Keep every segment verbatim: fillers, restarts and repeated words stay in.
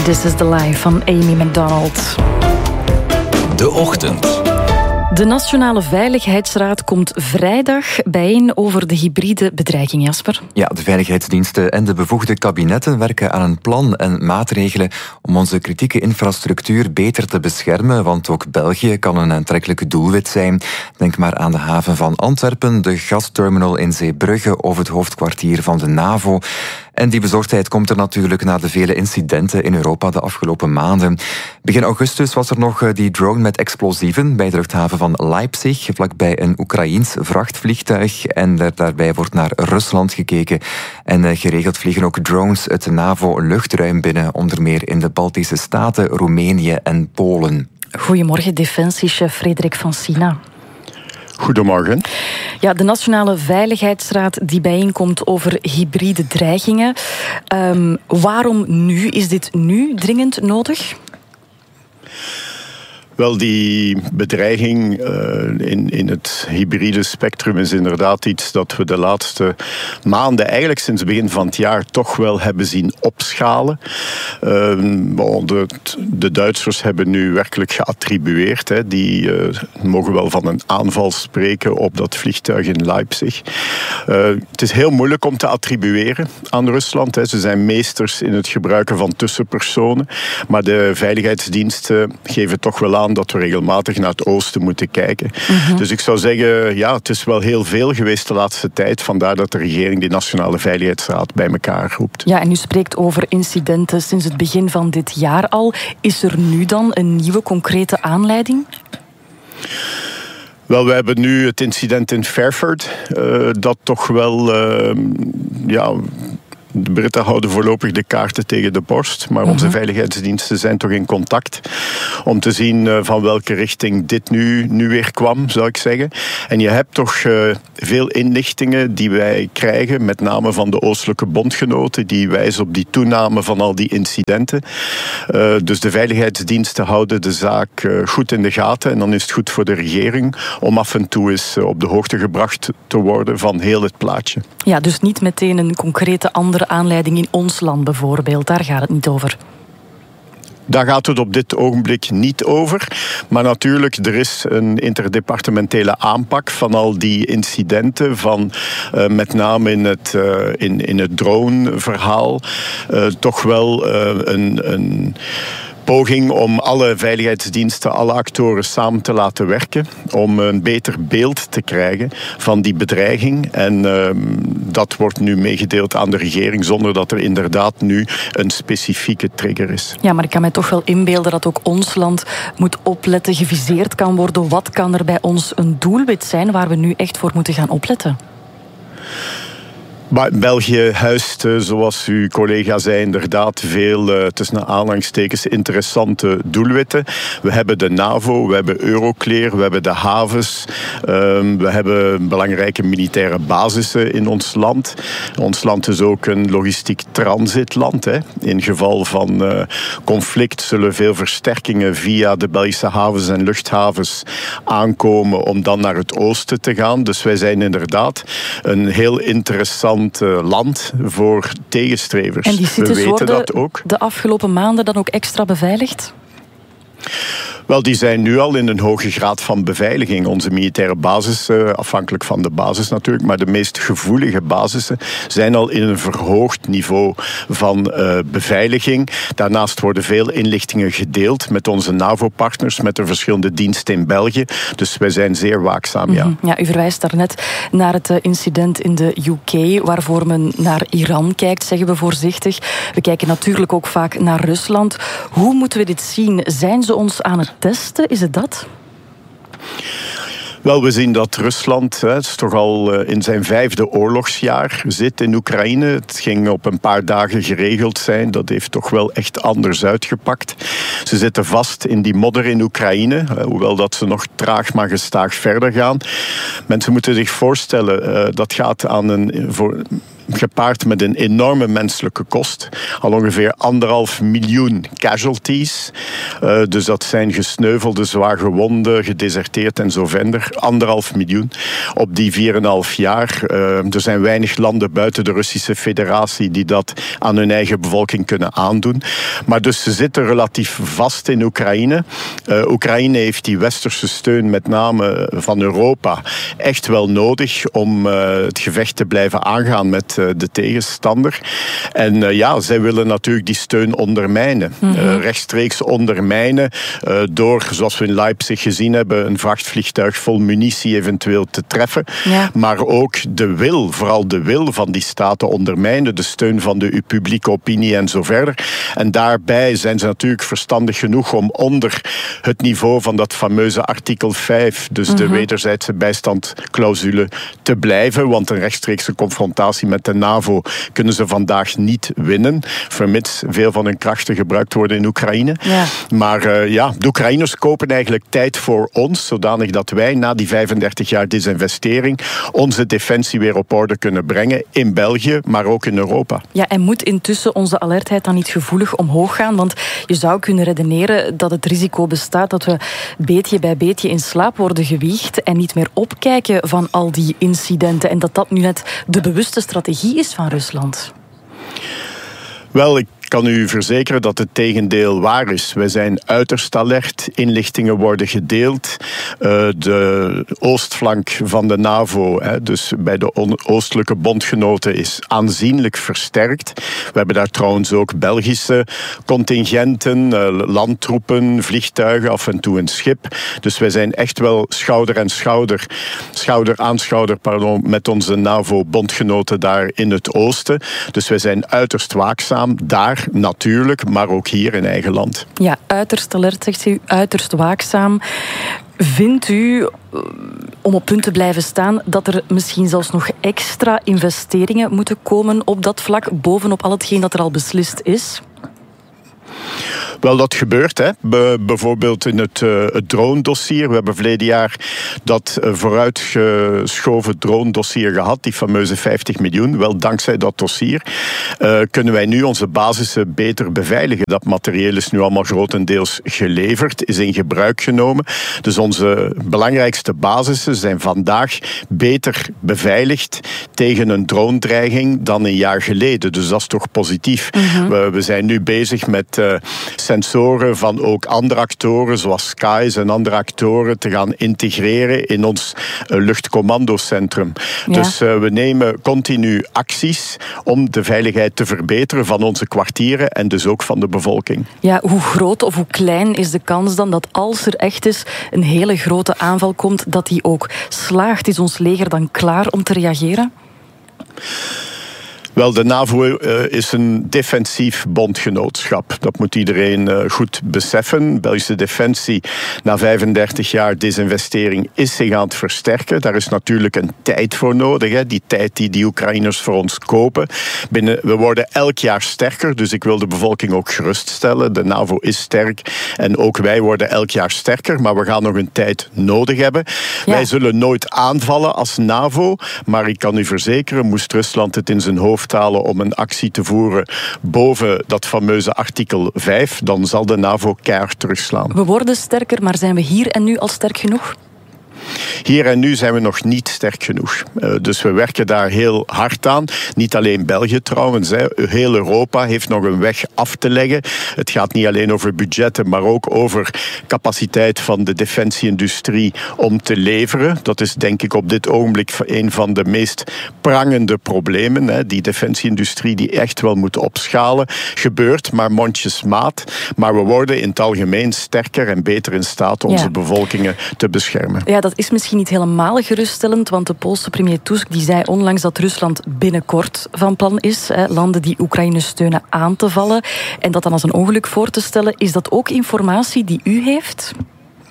This is the Life van Amy MacDonald. De Ochtend. De Nationale Veiligheidsraad komt vrijdag bijeen over de hybride bedreiging, Jasper. Ja, de veiligheidsdiensten en de bevoegde kabinetten werken aan een plan en maatregelen om onze kritieke infrastructuur beter te beschermen, want ook België kan een aantrekkelijk doelwit zijn. Denk maar aan de haven van Antwerpen, de gasterminal in Zeebrugge of het hoofdkwartier van de NAVO. En die bezorgdheid komt er natuurlijk na de vele incidenten in Europa de afgelopen maanden. Begin augustus was er nog die drone met explosieven bij de luchthaven van Leipzig, vlakbij een Oekraïens vrachtvliegtuig. En daarbij wordt naar Rusland gekeken. En geregeld vliegen ook drones het NAVO-luchtruim binnen, onder meer in de Baltische Staten, Roemenië en Polen. Goedemorgen, defensiechef Frederik van Sina. Goedemorgen. Ja, de Nationale Veiligheidsraad die bijeenkomt over hybride dreigingen. Um, waarom nu? Is dit nu dringend nodig? Wel, die bedreiging uh, in, in het hybride spectrum is inderdaad iets dat we de laatste maanden, eigenlijk sinds het begin van het jaar, toch wel hebben zien opschalen. Uh, bon, de, de Duitsers hebben nu werkelijk geattribueerd. Hè. Die uh, mogen wel van een aanval spreken op dat vliegtuig in Leipzig. Uh, het is heel moeilijk om te attribueren aan Rusland. Hè. Ze zijn meesters in het gebruiken van tussenpersonen. Maar de veiligheidsdiensten geven toch wel aan dat we regelmatig naar het oosten moeten kijken. Mm-hmm. Dus ik zou zeggen, ja, het is wel heel veel geweest de laatste tijd. Vandaar dat de regering die Nationale Veiligheidsraad bij elkaar roept. Ja, en u spreekt over incidenten sinds het begin van dit jaar al. Is er nu dan een nieuwe concrete aanleiding? Wel, we hebben nu het incident in Fairford, uh, dat toch wel, uh, ja... De Britten houden voorlopig de kaarten tegen de borst, maar onze veiligheidsdiensten zijn toch in contact om te zien van welke richting dit nu, nu weer kwam, zou ik zeggen. En je hebt toch uh, veel inlichtingen die wij krijgen, met name van de oostelijke bondgenoten, die wijzen op die toename van al die incidenten. Uh, dus de veiligheidsdiensten houden de zaak uh, goed in de gaten en dan is het goed voor de regering om af en toe eens uh, op de hoogte gebracht te worden van heel het plaatje. Ja, dus niet meteen een concrete andere aanleiding in ons land bijvoorbeeld, daar gaat het niet over. Daar gaat het op dit ogenblik niet over. Maar natuurlijk, er is een interdepartementele aanpak van al die incidenten, van uh, met name in het, uh, in, in het drone-verhaal, uh, toch wel uh, een... een poging om alle veiligheidsdiensten, alle actoren samen te laten werken, om een beter beeld te krijgen van die bedreiging. En uh, dat wordt nu meegedeeld aan de regering, zonder dat er inderdaad nu een specifieke trigger is. Ja, maar ik kan mij toch wel inbeelden dat ook ons land moet opletten, geviseerd kan worden. Wat kan er bij ons een doelwit zijn waar we nu echt voor moeten gaan opletten? Maar België huist, zoals uw collega zei, inderdaad veel, tussen aanhalingstekens, interessante doelwitten. We hebben de NAVO, we hebben Euroclear, we hebben de havens, um, we hebben belangrijke militaire basissen in ons land. Ons land is ook een logistiek transitland. Hè. In geval van uh, conflict zullen veel versterkingen via de Belgische havens en luchthavens aankomen om dan naar het oosten te gaan. Dus wij zijn inderdaad een heel interessant land voor tegenstrevers. En die cities We weten worden dat ook. De afgelopen maanden dan ook extra beveiligd? Wel, die zijn nu al in een hoge graad van beveiliging. Onze militaire basis, afhankelijk van de basis natuurlijk, maar de meest gevoelige basissen zijn al in een verhoogd niveau van uh, beveiliging. Daarnaast worden veel inlichtingen gedeeld met onze NAVO-partners, met de verschillende diensten in België. Dus wij zijn zeer waakzaam, ja. Mm-hmm. Ja, u verwijst daarnet naar het incident in de U K, waarvoor men naar Iran kijkt, zeggen we voorzichtig. We kijken natuurlijk ook vaak naar Rusland. Hoe moeten we dit zien? Zijn ze ons aan het testen? Is het dat? Wel, we zien dat Rusland, het is toch al in zijn vijfde oorlogsjaar, zit in Oekraïne. Het ging op een paar dagen geregeld zijn. Dat heeft toch wel echt anders uitgepakt. Ze zitten vast in die modder in Oekraïne, hoewel dat ze nog traag maar gestaag verder gaan. Mensen moeten zich voorstellen, dat gaat aan een... Voor, gepaard met een enorme menselijke kost. Al ongeveer anderhalf miljoen casualties. Uh, dus dat zijn gesneuvelde, zwaar gewonden, gedeserteerd en zo verder. Anderhalf miljoen op die vier en een half jaar. Uh, er zijn weinig landen buiten de Russische Federatie die dat aan hun eigen bevolking kunnen aandoen. Maar dus ze zitten relatief vast in Oekraïne. Uh, Oekraïne heeft die westerse steun, met name van Europa, echt wel nodig om uh, het gevecht te blijven aangaan met uh, de tegenstander. En uh, ja, zij willen natuurlijk die steun ondermijnen. Mm-hmm. Uh, rechtstreeks ondermijnen uh, door, zoals we in Leipzig gezien hebben, een vrachtvliegtuig vol munitie eventueel te treffen. Ja. Maar ook de wil, vooral de wil van die staten ondermijnen, de steun van de publieke opinie en zo verder. En daarbij zijn ze natuurlijk verstandig genoeg om onder het niveau van dat fameuze artikel vijf, dus mm-hmm. de wederzijdse bijstandclausule, te blijven. Want een rechtstreekse confrontatie met de NAVO kunnen ze vandaag niet winnen, vermits veel van hun krachten gebruikt worden in Oekraïne. Ja. Maar uh, ja, de Oekraïners kopen eigenlijk tijd voor ons, zodanig dat wij na die vijfendertig jaar disinvestering onze defensie weer op orde kunnen brengen in België, maar ook in Europa. Ja, en moet intussen onze alertheid dan niet gevoelig omhoog gaan? Want je zou kunnen redeneren dat het risico bestaat dat we beetje bij beetje in slaap worden gewiegd en niet meer opkijken van al die incidenten en dat dat nu net de bewuste strategie is van Rusland. Wel, ik Ik kan u verzekeren dat het tegendeel waar is. Wij zijn uiterst alert. Inlichtingen worden gedeeld. Uh, de oostflank van de NAVO, hè, dus bij de oostelijke bondgenoten, is aanzienlijk versterkt. We hebben daar trouwens ook Belgische contingenten, uh, landtroepen, vliegtuigen, af en toe een schip. Dus wij zijn echt wel schouder en schouder, schouder aan schouder, pardon, met onze NAVO-bondgenoten daar in het oosten. Dus wij zijn uiterst waakzaam daar. Natuurlijk, maar ook hier in eigen land. Ja, uiterst alert, zegt u, uiterst waakzaam. Vindt u, om op punt te blijven staan, dat er misschien zelfs nog extra investeringen moeten komen op dat vlak, bovenop al hetgeen dat er al beslist is? Wel, dat gebeurt. Hè. Be- bijvoorbeeld in het, uh, het drone-dossier. We hebben verleden jaar dat uh, vooruitgeschoven drone-dossier gehad, die fameuze vijftig miljoen. Wel, dankzij dat dossier uh, kunnen wij nu onze basissen beter beveiligen. Dat materieel is nu allemaal grotendeels geleverd, is in gebruik genomen. Dus onze belangrijkste basissen zijn vandaag beter beveiligd tegen een drone-dreiging dan een jaar geleden. Dus dat is toch positief. Mm-hmm. We, we zijn nu bezig met uh, sensoren van ook andere actoren, zoals Skies en andere actoren, te gaan integreren in ons uh, luchtcommandocentrum. Ja. Dus uh, we nemen continu acties om de veiligheid te verbeteren van onze kwartieren en dus ook van de bevolking. Ja, hoe groot of hoe klein is de kans dan dat als er echt eens een hele grote aanval komt, dat die ook slaagt? Is ons leger dan klaar om te reageren? Wel, de NAVO uh, is een defensief bondgenootschap. Dat moet iedereen uh, goed beseffen. Belgische defensie, na vijfendertig jaar disinvestering, is zich aan het versterken. Daar is natuurlijk een tijd voor nodig. Hè. Die tijd die die Oekraïners voor ons kopen. Binnen, we worden elk jaar sterker, dus ik wil de bevolking ook geruststellen. De NAVO is sterk en ook wij worden elk jaar sterker, maar we gaan nog een tijd nodig hebben. Ja. Wij zullen nooit aanvallen als NAVO, maar ik kan u verzekeren, moest Rusland het in zijn hoofd halen om een actie te voeren boven dat fameuze artikel vijf, dan zal de NAVO keihard terugslaan. We worden sterker, maar zijn we hier en nu al sterk genoeg? Hier en nu zijn we nog niet sterk genoeg. Uh, dus we werken daar heel hard aan. Niet alleen België trouwens. Hè. Heel Europa heeft nog een weg af te leggen. Het gaat niet alleen over budgetten, maar ook over capaciteit van de defensieindustrie om te leveren. Dat is denk ik op dit ogenblik een van de meest prangende problemen. Hè. Die defensieindustrie die echt wel moet opschalen. Gebeurt, maar mondjesmaat. Maar we worden in het algemeen sterker en beter in staat onze ja. bevolkingen te beschermen. Ja, dat is misschien niet helemaal geruststellend, want de Poolse premier Tusk die zei onlangs dat Rusland binnenkort van plan is hè, landen die Oekraïne steunen aan te vallen en dat dan als een ongeluk voor te stellen. Is dat ook informatie die u heeft?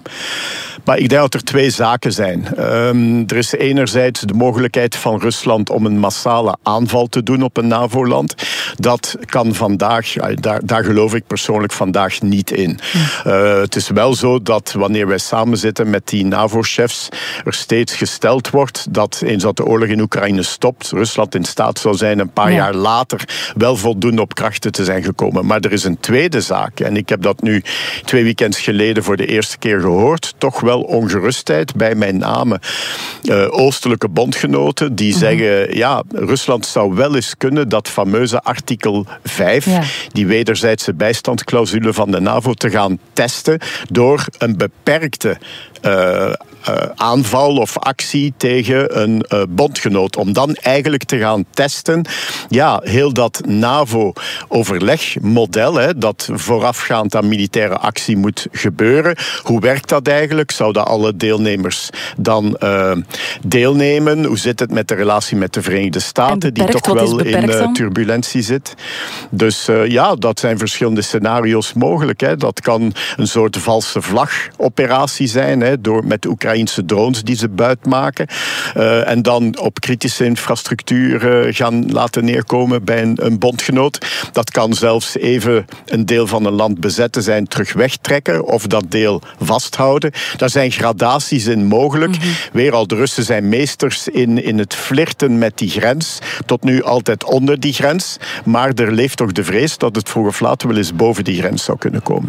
Maar ik denk dat er twee zaken zijn. Um, er is enerzijds de mogelijkheid van Rusland om een massale aanval te doen op een NAVO-land. Dat kan vandaag, daar, daar geloof ik persoonlijk vandaag niet in. Uh, het is wel zo dat wanneer wij samenzitten met die NAVO-chefs, er steeds gesteld wordt dat eens dat de oorlog in Oekraïne stopt, Rusland in staat zou zijn een paar ja. jaar later wel voldoende op krachten te zijn gekomen. Maar er is een tweede zaak, en ik heb dat nu twee weekends geleden voor de eerste keer gehoord, toch wel ongerustheid bij met name uh, oostelijke bondgenoten die mm-hmm. zeggen, ja, Rusland zou wel eens kunnen dat fameuze artikel vijf, ja. die wederzijdse bijstandsclausule van de NAVO, te gaan testen door een beperkte uh, Uh, aanval of actie tegen een uh, bondgenoot. Om dan eigenlijk te gaan testen, ja, heel dat NAVO-overlegmodel, hè, dat voorafgaand aan militaire actie moet gebeuren. Hoe werkt dat eigenlijk? Zouden alle deelnemers dan uh, deelnemen? Hoe zit het met de relatie met de Verenigde Staten, beperkt, die toch wel in uh, dan? turbulentie zit? Dus uh, ja, dat zijn verschillende scenario's mogelijk. Hè. Dat kan een soort valse vlag-operatie zijn, hè, door met Oekraïne drones die ze buit maken. Uh, en dan op kritische infrastructuur uh, gaan laten neerkomen bij een, een bondgenoot. Dat kan zelfs even een deel van een land bezetten zijn, terug wegtrekken of dat deel vasthouden. Daar zijn gradaties in mogelijk. Mm-hmm. Weer al, de Russen zijn meesters in, in het flirten met die grens. Tot nu altijd onder die grens. Maar er leeft toch de vrees dat het vroeg of laat wel eens boven die grens zou kunnen komen.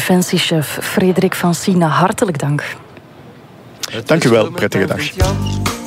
Defensiechef Frederik van Siene, hartelijk dank. Dank u wel, prettige dag.